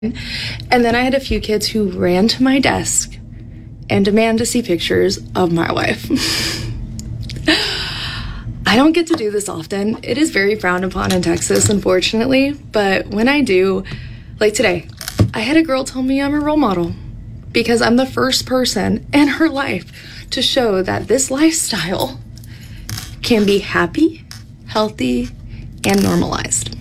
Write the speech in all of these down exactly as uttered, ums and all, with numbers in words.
And then I had a few kids who ran to my desk and demand to see pictures of my wife. I don't get to do this often. It is very frowned upon in Texas, unfortunately. But when I do, like today, I had a girl tell me I'm a role model because I'm the first person in her life to show that this lifestyle can be happy, healthy, and normalized.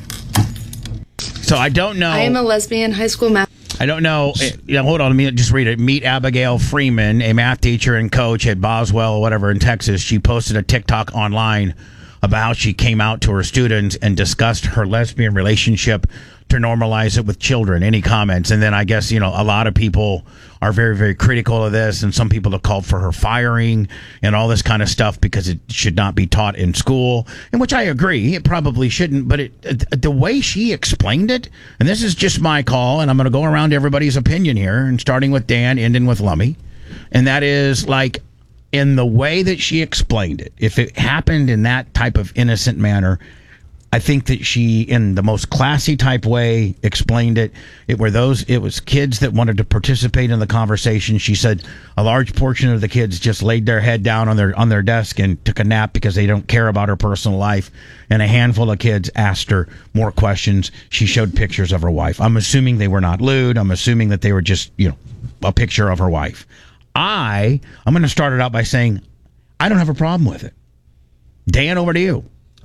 So I don't know. I am a lesbian high school math. I don't know. You know, hold on. Let me just read it. Meet Abigail Freeman, a math teacher and coach at Boswell or whatever in Texas. She posted a TikTok online about how she came out to her students and discussed her lesbian relationship to normalize it with children. Any comments? And then I guess, you know, a lot of people are very, very critical of this, and some people have called for her firing and all this kind of stuff because it should not be taught in school, in which I agree. It probably shouldn't, but it, the way she explained it, and this is just my call, and I'm going to go around to everybody's opinion here, and starting with Dan, ending with Lummy, and that is like, in the way that she explained it, if it happened in that type of innocent manner, I think that she, in the most classy type way, explained it. It were those. It was kids that wanted to participate in the conversation. She said a large portion of the kids just laid their head down on their on their desk and took a nap because they don't care about her personal life. And a handful of kids asked her more questions. She showed pictures of her wife. I'm assuming they were not lewd. I'm assuming that they were just, you know, a picture of her wife. I, I'm going to start it out by saying I don't have a problem with it. Dan, over to you.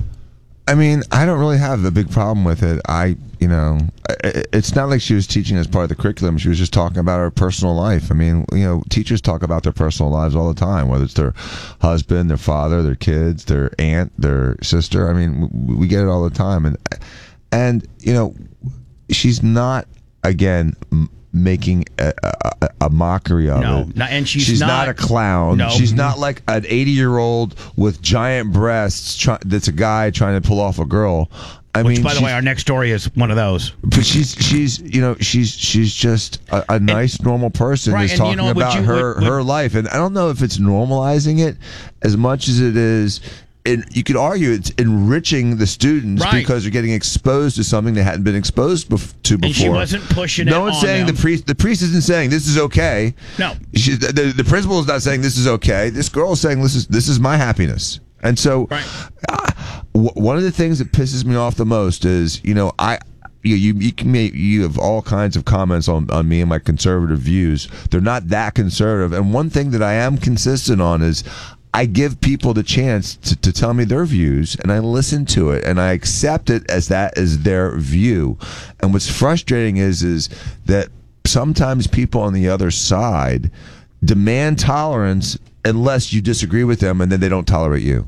I mean, I don't really have a big problem with it. I, you know, it's not like she was teaching as part of the curriculum. She was just talking about her personal life. I mean, you know, teachers talk about their personal lives all the time, whether it's their husband, their father, their kids, their aunt, their sister. I mean, we get it all the time. And, and you know, she's not, again, making a, a, a mockery of no, it. No, and she's, she's not, not a clown. No. She's not like an eighty-year-old with giant breasts try, that's a guy trying to pull off a girl. I Which, mean, by the way, our next story is one of those. But she's she's you know she's she's just a, a nice and, normal person right, who's talking you know, about you, her would, would, her life, and I don't know if it's normalizing it as much as it is. And you could argue it's enriching the students right. because they're getting exposed to something they hadn't been exposed bef- to before. And she wasn't pushing no it one's on saying them. the priest. The priest isn't saying this is okay. No, she, the, the principal is not saying this is okay. This girl is saying this is this is my happiness. And so, right. uh, w- one of the things that pisses me off the most is, you know, I. You, you you can make, you have all kinds of comments on, on me and my conservative views. They're not that conservative. And one thing that I am consistent on is I give people the chance to, to tell me their views, and I listen to it, and I accept it as that is their view. And what's frustrating is is that sometimes people on the other side demand tolerance unless you disagree with them, and then they don't tolerate you.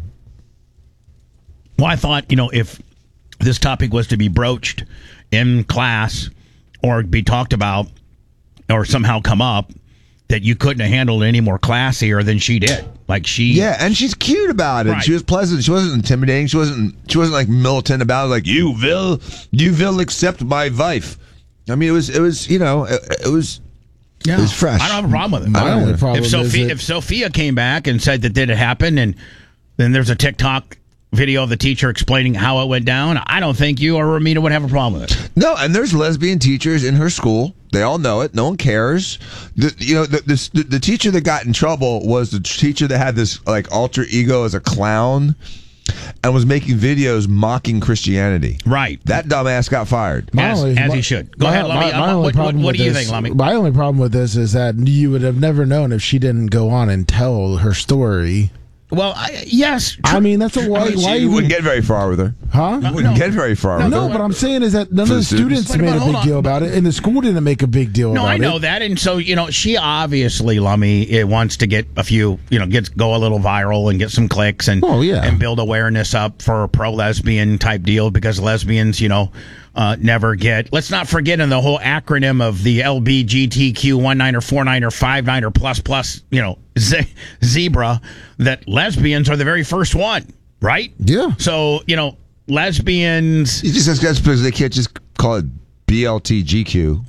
Well, I thought, you know, if this topic was to be broached in class or be talked about or somehow come up, that you couldn't have handled it any more classier than she did. Like she, yeah, and she's cute about it. Right. She was pleasant. She wasn't intimidating. She wasn't. She wasn't like militant about it. Like you will, you will accept my wife. I mean, it was. It was. You know, it, it was. Yeah. It was fresh. I don't have a problem with it. My only problem if Sophia, is if Sophia came back and said that did it happen, and then there's a TikTok video of the teacher explaining how it went down, I don't think you or Ramita would have a problem with it. No, and there's lesbian teachers in her school. They all know it. No one cares. The, you know, the, the the teacher that got in trouble was the teacher that had this like alter ego as a clown and was making videos mocking Christianity. Right. That dumbass got fired. As, only, as my, he should. Go my, ahead, Lummy. My, my uh, only what problem what, what with do you this, think, Lummy? My only problem with this is that you would have never known if she didn't go on and tell her story. Well, I, yes. Tr- I mean, that's a why. I mean, why you even, wouldn't get very far with her. Huh? You wouldn't no. get very far No, with no, her. but I'm saying is that none For of the the students. students Wait, made but a hold big on. deal about it, and the school didn't make a big deal No, about I it. know that, and so you know, she obviously, Lummy, it wants to get a few, you know, get go a little viral and get some clicks and Oh, yeah. and build awareness up for a pro lesbian type deal because lesbians, you know, uh, never get. Let's not forget in the whole acronym of the L B G T Q one nine or four nine or five nine or plus plus, you know, ze- zebra, that lesbians are the very first one, right? Yeah. So you know, lesbians. You just that's because they can't just call it B L T G Q.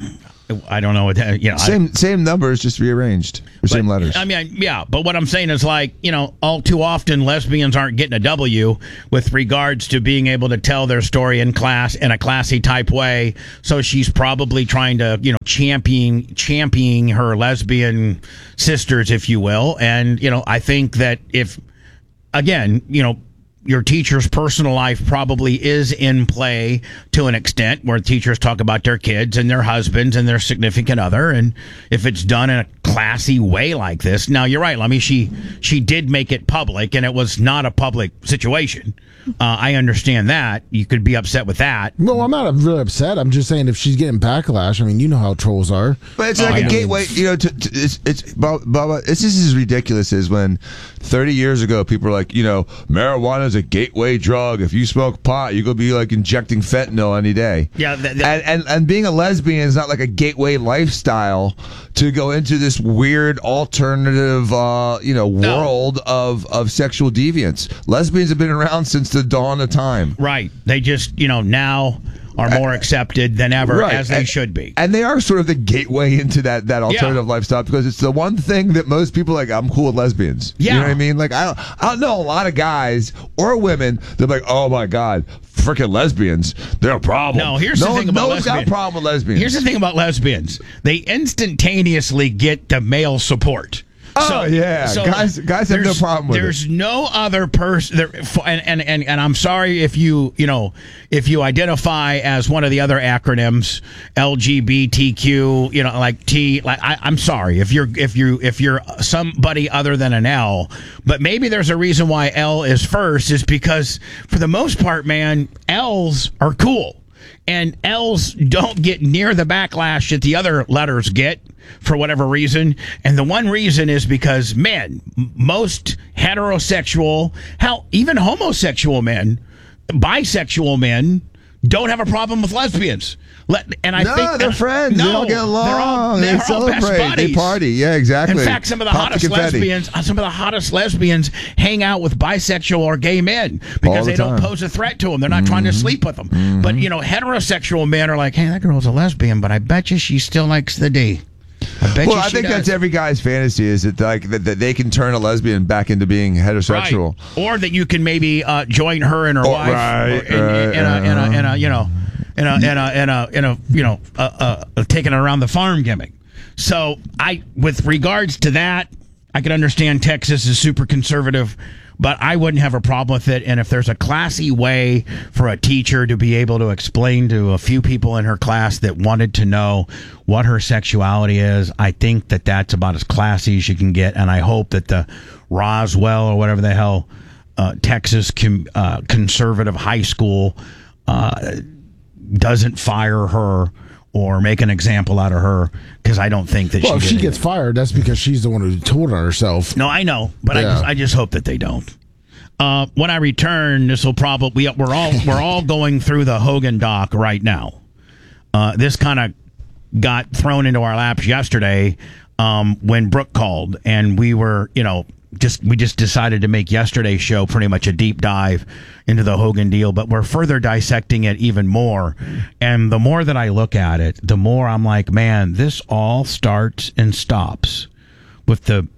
I don't know what that, you know. Same I, same numbers, just rearranged. Or same but, letters. I mean, yeah, but what I'm saying is like, you know, all too often lesbians aren't getting a W with regards to being able to tell their story in class in a classy type way. So she's probably trying to, you know, champion championing her lesbian sisters, if you will. And, you know, I think that if, again, you know, your teacher's personal life probably is in play to an extent where teachers talk about their kids and their husbands and their significant other. And if it's done in a classy way like this, now you're right, Lemmy, she, she did make it public and it was not a public situation. Uh, I understand that. You could be upset with that. Well, I'm not really upset. I'm just saying if she's getting backlash, I mean, you know how trolls are. But it's Oh, like I a know. gateway, you know. To, to, it's it's Bubba. It's just as ridiculous as when thirty years ago people were like, you know, marijuana is a gateway drug. If you smoke pot, you're gonna be like injecting fentanyl any day. Yeah, th- th- and, and and being a lesbian is not like a gateway lifestyle to go into this weird alternative, uh, you know, No. world of of sexual deviance. Lesbians have been around since the dawn of time. Right. They just, you know, now are more accepted than ever, Right. as they And- should be. And they are sort of the gateway into that, that alternative lifestyle because it's the one thing that most people are like, I'm cool with lesbians. Yeah. You know what I mean? Like, I don't, I don't know a lot of guys or women that are like, oh my God, freaking lesbians. They're a problem. No, here's no the one, thing about no one's got a lesbian- problem with lesbians. Here's the thing about lesbians. They instantaneously get the male support. Oh, yeah. Guys- guys have no there's- problem with it. There's no other person there, and, and and and I'm sorry if you you know if you identify as one of the other acronyms L G B T Q, you know, like T, like I, I'm sorry if you're if you if you're somebody other than an L, but maybe there's a reason why L is first is because for the most part, man, L's are cool. And L's don't get near the backlash that the other letters get for whatever reason. And the one reason is because, man, m- most heterosexual, hell, even homosexual men, bisexual men, don't have a problem with lesbians. Let, and I no, think they're friends. No, they all get along. They're all, they they're all best celebrate. They buddies. party. Yeah, exactly. In fact, some of the Pop hottest confetti. lesbians, uh, some of the hottest lesbians hang out with bisexual or gay men All because the they don't time. pose a threat to them. They're not trying to sleep with them. But you know, heterosexual men are like, "Hey, that girl's a lesbian, but I bet you she still likes the D." I bet Well, you I she think does. that's every guy's fantasy is that like that, that they can turn a lesbian back into being heterosexual. Right. Or that you can maybe uh, join her and her Oh, wife right, or in, right, in, a, in, a, in a you know in a in a in a in a you know uh, uh, taking it around the farm gimmick. So I, with regards to that, I could understand Texas is super conservative, but I wouldn't have a problem with it. And if there's a classy way for a teacher to be able to explain to a few people in her class that wanted to know what her sexuality is, I think that that's about as classy as you can get. And I hope that the Roswell or whatever the hell uh, Texas com- uh, conservative high school uh, doesn't fire her or make an example out of her, because I don't think that Well, she if did she anything. gets fired, that's because she's the one who told on herself. No, I know, but I Yeah. just I just hope that they don't. Uh, when I return, this will probably we're all we're all going through the Hogan doc right now. Uh, this kind of got thrown into our laps yesterday um, when Brooke called, and we were you know just we just decided to make yesterday's show pretty much a deep dive into the Hogan deal, but we're further dissecting it even more. And the more that I look at it, the more I'm like, man, this all starts and stops with the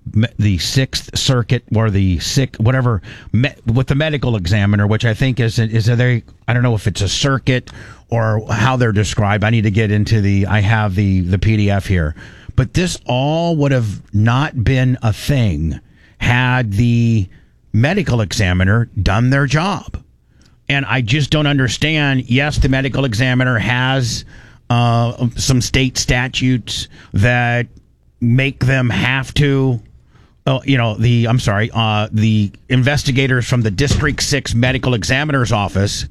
the Sixth Circuit or the sick whatever me, with the medical examiner, which I think is is a very I don't know if it's a circuit or how they're described. I need to get into the I have the the P D F here, but this all would have not been a thing had the medical examiner done their job. And I just don't understand. Yes, the medical examiner has uh, some state statutes that make them have to. Oh, you know, the, I'm sorry, uh, the investigators from the District six Medical Examiner's Office,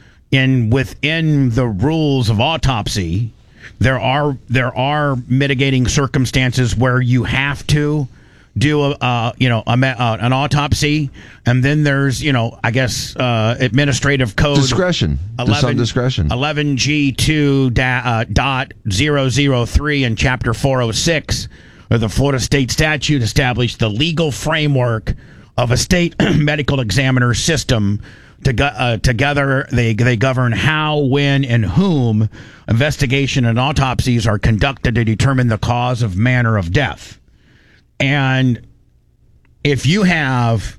in within the rules of autopsy, there are there are mitigating circumstances where you have to do a, uh, you know, a, uh, an autopsy, and then there's, you know, I guess, uh, administrative code. Discretion. There's some discretion. eleven G two da, uh, dot zero zero three in Chapter four oh six of the Florida State Statute established the legal framework of a state medical examiner system To, uh, together, they they govern how, when, and whom investigation and autopsies are conducted to determine the cause of manner of death. And if you have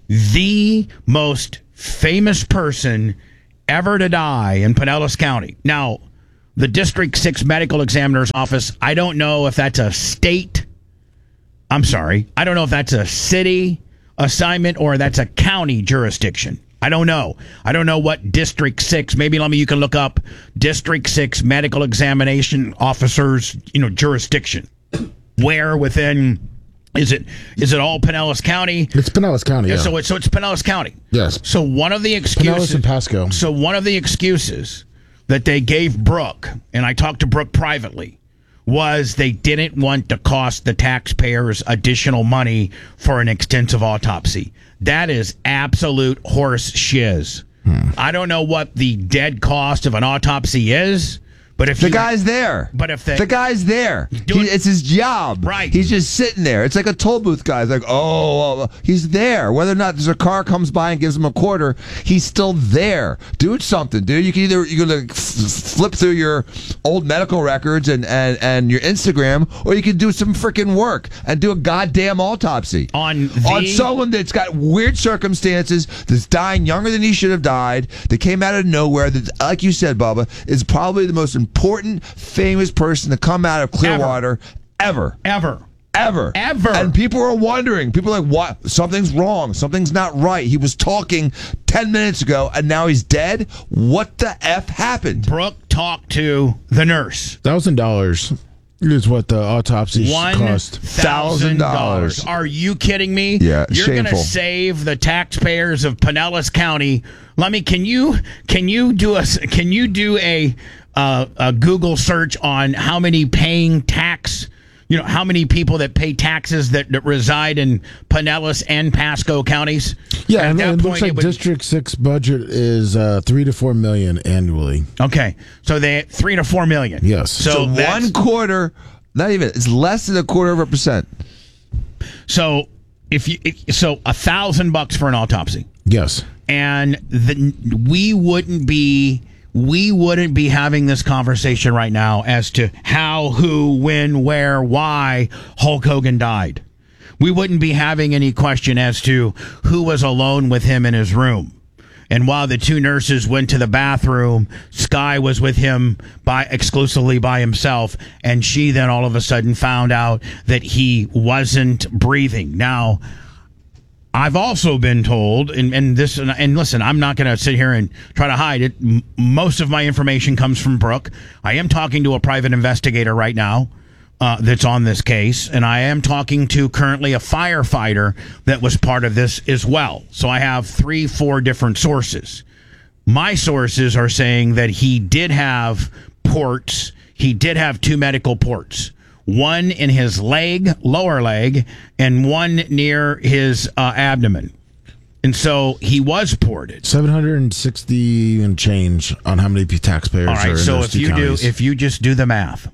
the most famous person ever to die in Pinellas County, now the District six Medical Examiner's Office, I don't know if that's a state. I'm sorry, I don't know if that's a city assignment or that's a county jurisdiction. I don't know. I don't know what District six, maybe let me, you can look up District six Medical Examination Officers, you know, jurisdiction. Where within, is it is it all Pinellas County? It's Pinellas County, yeah. So it's, so it's Pinellas County. Yes. So one of the excuses. Pinellas and Pasco. So one of the excuses that they gave Brooke, and I talked to Brooke privately, was they didn't want to cost the taxpayers additional money for an extensive autopsy. That is absolute horse shiz. Hmm. I don't know what the dead cost of an autopsy is, but if the you, guy's there, but if they, the guy's there, he, it's his job. Right? He's just sitting there. It's like a toll booth guy. It's like, oh, he's there. Whether or not there's a car comes by and gives him a quarter, he's still there. Do something, dude. You can either you can like f- flip through your old medical records and, and, and your Instagram, or you can do some freaking work and do a goddamn autopsy on the, on someone that's got weird circumstances, that's dying younger than he should have died, that came out of nowhere. That, like you said, Bubba, is probably the most important, famous person to come out of Clearwater ever. Ever. Ever. Ever. And people are wondering. People are like, what? Something's wrong. Something's not right. He was talking ten minutes ago, and now he's dead? What the F happened? Brooke talked to the nurse. one thousand dollars is what the autopsy One cost. thousand dollars. Are you kidding me? Yeah, You're going to shameful. save the taxpayers of Pinellas County. Let me, can you, can you do a, can you do a, uh, a Google search on how many paying tax, you know, how many people that pay taxes that, that reside in Pinellas and Pasco counties? Yeah, At and that it point, looks like it would- District six budget is uh, three to four million annually. Okay, so they three to four million. Yes. So, So that's- one quarter, not even, it's less than a quarter of a percent. So if you, so a thousand bucks for an autopsy. Yes. And the, we wouldn't be we wouldn't be having this conversation right now as to how, who, when, where, why Hulk Hogan died. We wouldn't be having any question as to who was alone with him in his room. And while the two nurses went to the bathroom, Sky was with him by exclusively by himself, and she then all of a sudden found out that he wasn't breathing. Now, I've also been told, and, and this, and, and listen, I'm not going to sit here and try to hide it. M- most of my information comes from Brooke. I am talking to a private investigator right now uh, that's on this case, and I am talking to currently a firefighter that was part of this as well. So I have three, four different sources. My sources are saying that he did have ports. He did have two medical ports. One in his leg, lower leg, and one near his uh, abdomen. And so he was ported. seven hundred sixty and change on how many taxpayers All are right, in so those if two you counties. do, if you just do the math,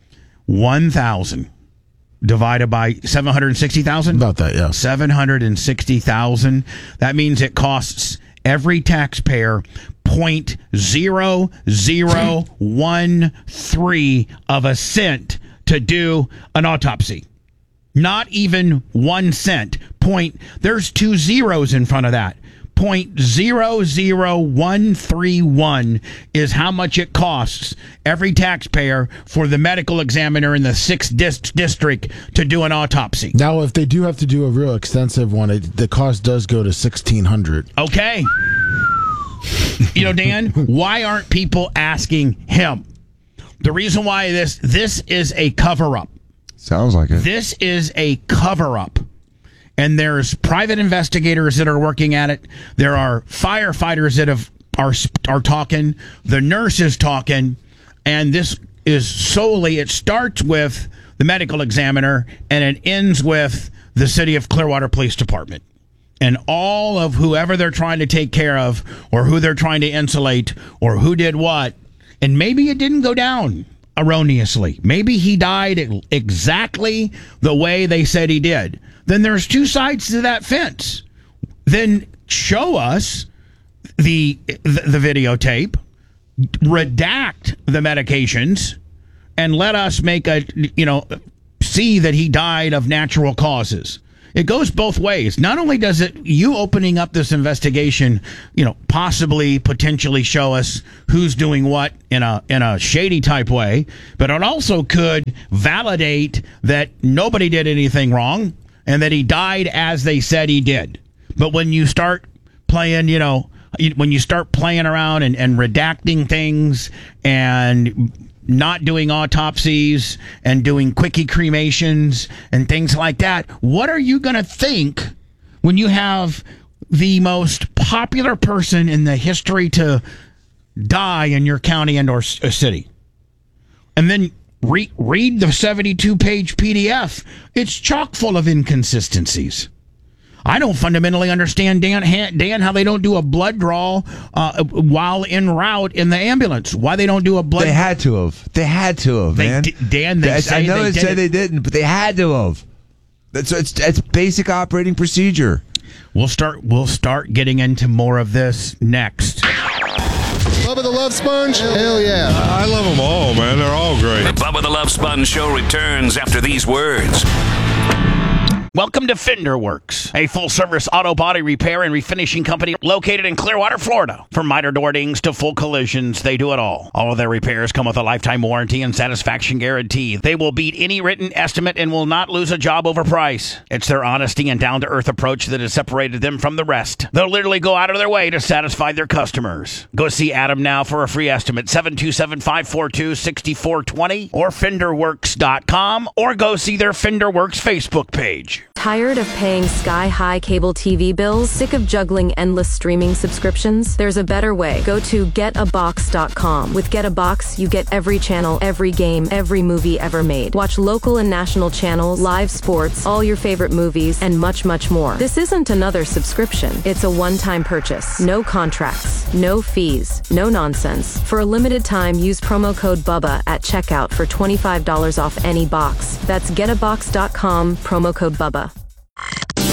one thousand divided by seven hundred sixty thousand? About that, yeah. seven hundred sixty thousand. That means it costs every taxpayer point zero zero one three of a cent to do an autopsy. Not even one cent. Point, there's two zeros in front of that. Point zero zero one three one is how much it costs every taxpayer for the medical examiner in the sixth dis- district to do an autopsy. Now, if they do have to do a real extensive one, it, the cost does go to sixteen hundred. Okay. You know, Dan, why aren't people asking him? The reason why this this is a cover-up. Sounds like it. This is a cover-up. And there's private investigators that are working at it. There are firefighters that have are are talking. The nurse is talking. And this is solely, it starts with the medical examiner and it ends with the City of Clearwater Police Department. And all of whoever they're trying to take care of or who they're trying to insulate or who did what. And maybe it didn't go down erroneously. Maybe he died exactly the way they said he did. Then there's two sides to that fence. Then show us the the, the videotape, redact the medications, and let us make a, you know, see that he died of natural causes. It goes both ways. Not only does it, you opening up this investigation, you know, possibly potentially show us who's doing what in a in a shady type way, but it also could validate that nobody did anything wrong and that he died as they said he did. But when you start playing, you know, when you start playing around and, and redacting things and not doing autopsies and doing quickie cremations and things like that, what are you going to think when you have the most popular person in the history to die in your county and or city? And then re- read the seventy-two page P D F. It's chock full of inconsistencies. I don't fundamentally understand, Dan, Dan, how they don't do a blood draw uh, while en route in the ambulance. Why they don't do a blood? They had to have. They had to have, they man. D- Dan, they I, say I know they, they say did they didn't, but they had to have. That's it's it's basic operating procedure. We'll start. We'll start getting into more of this next. Bubba the Love Sponge? Hell yeah. I love them all, man. They're all great. The Bubba the Love Sponge Show returns after these words. Welcome to Fender Works, a full-service auto body repair and refinishing company located in Clearwater, Florida. From minor door dings to full collisions, they do it all. All of their repairs come with a lifetime warranty and satisfaction guarantee. They will beat any written estimate and will not lose a job over price. It's their honesty and down-to-earth approach that has separated them from the rest. They'll literally go out of their way to satisfy their customers. Go see Adam now for a free estimate, seven two seven, five four two, six four two zero or fender works dot com, or go see their Fender Works Facebook page. Tired of paying sky-high cable T V bills? Sick of juggling endless streaming subscriptions? There's a better way. Go to get a box dot com. With Get a Box, you get every channel, every game, every movie ever made. Watch local and national channels, live sports, all your favorite movies, and much, much more. This isn't another subscription. It's a one-time purchase. No contracts, no fees, no nonsense. For a limited time, use promo code BUBBA at checkout for twenty-five dollars off any box. That's get a box dot com, promo code BUBBA.